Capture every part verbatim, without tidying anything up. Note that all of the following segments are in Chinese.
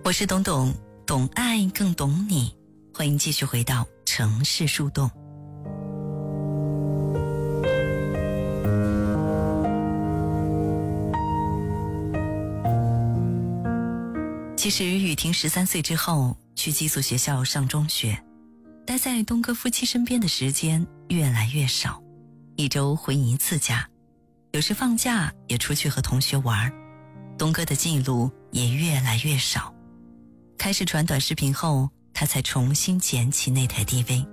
我是董董，懂爱更懂你，欢迎继续回到城市树洞。其实雨婷十三岁之后去寄宿学校上中学，待在东哥夫妻身边的时间越来越少，一周回一次家，有时放假也出去和同学玩，东哥的记录也越来越少。开始传短视频后，他才重新捡起那台 D V。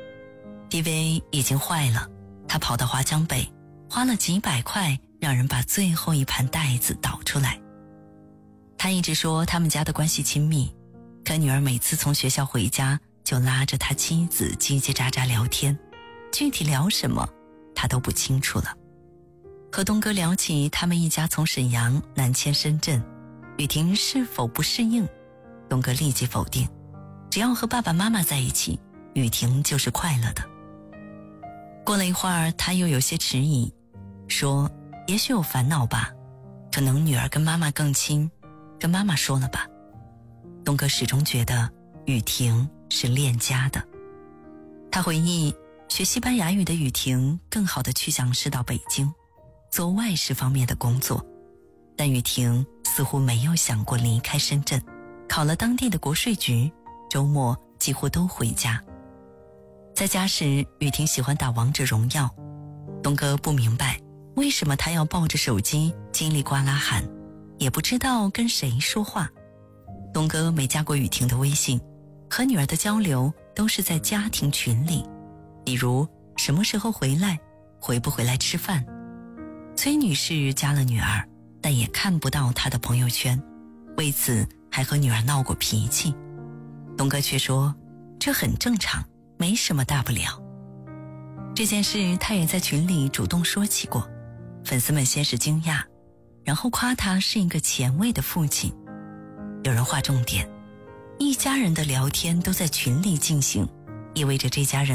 D V 已经坏了，他跑到华强北，花了几百块让人把最后一盘带子导出来。他一直说他们家的关系亲密，可女儿每次从学校回家就拉着他妻子叽叽喳喳聊天，具体聊什么他都不清楚了。和东哥聊起他们一家从沈阳南迁深圳，雨婷是否不适应，东哥立即否定，只要和爸爸妈妈在一起，雨婷就是快乐的。过了一会儿，他又有些迟疑，说也许有烦恼吧，可能女儿跟妈妈更亲，跟妈妈说了吧。东哥始终觉得雨婷是恋家的。他回忆，学西班牙语的雨婷更好地去想是到北京做外事方面的工作，但雨婷似乎没有想过离开深圳，考了当地的国税局，周末几乎都回家。在家时，雨婷喜欢打王者荣耀，东哥不明白为什么她要抱着手机叽里呱啦喊，也不知道跟谁说话。东哥没加过雨婷的微信，和女儿的交流都是在家庭群里，比如什么时候回来，回不回来吃饭。崔女士加了女儿，但也看不到她的朋友圈，为此还和女儿闹过脾气。东哥却说这很正常，没什么大不了。这件事他也在群里主动说起过，粉丝们先是惊讶，然后夸他是一个前卫的父亲。有人划重点，一家人的聊天都在群里进行，意味着这家人